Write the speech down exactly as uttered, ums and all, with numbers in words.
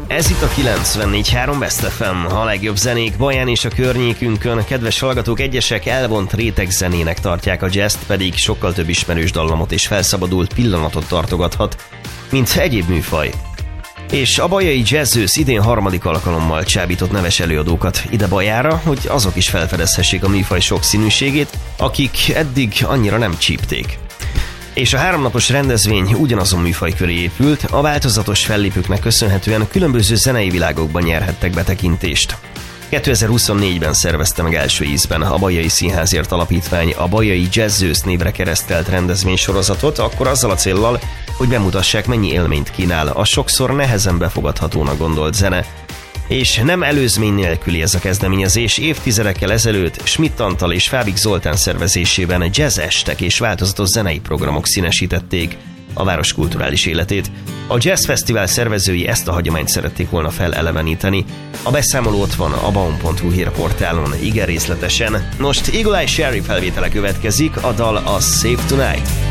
Ez itt a kilencvennégy három Best ef em, a legjobb zenék Baján és a környékünkön. Kedves hallgatók, egyesek elvont réteg zenének tartják a jazzt, pedig sokkal több ismerős dallamot és felszabadult pillanatot tartogathat, mint egyéb műfaj. És a bajai jazzősz idén harmadik alkalommal csábított neves előadókat ide Bajára, hogy azok is felfedezhessék a műfaj sokszínűségét, akik eddig annyira nem csípték. És a háromnapos rendezvény ugyanazon műfaj köré épült, a változatos fellépőknek köszönhetően különböző zenei világokban nyerhettek betekintést. kétezer-huszonnégyben szervezte meg első ízben a Bajai Színházért Alapítvány a Bajai Jazzősz névre keresztelt rendezvénysorozatot, akkor azzal a céllal, hogy bemutassák, mennyi élményt kínál a sokszor nehezen befogadhatónak gondolt zene. És nem előzmény nélküli ez a kezdeményezés. Évtizedekkel ezelőtt Schmidt Antal és Fábik Zoltán szervezésében jazz estek és változatos zenei programok színesítették a város kulturális életét. A Jazz Fesztivál szervezői ezt a hagyományt szerették volna feleleveníteni. A beszámoló ott van a baum pont hu hírportálon, igen részletesen. Most Eagle Eye Cherry felvétele következik, a dal a Save Tonight.